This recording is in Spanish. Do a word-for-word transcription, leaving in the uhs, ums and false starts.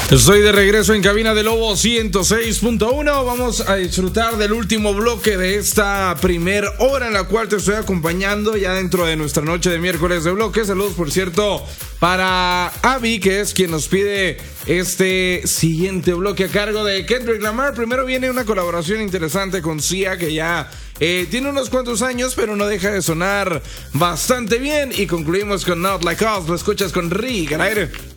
Estoy de regreso en cabina de Lobo ciento seis punto uno. Vamos a disfrutar del último bloque de esta primer hora en la cual te estoy acompañando ya dentro de nuestra noche de miércoles de bloques. Saludos, por cierto, para Abby, que es quien nos pide este siguiente bloque a cargo de Kendrick Lamar. Primero viene una colaboración interesante con Sia, que ya eh, tiene unos cuantos años, pero no deja de sonar bastante bien. Y concluimos con Not Like Us. Lo escuchas con Rick al aire.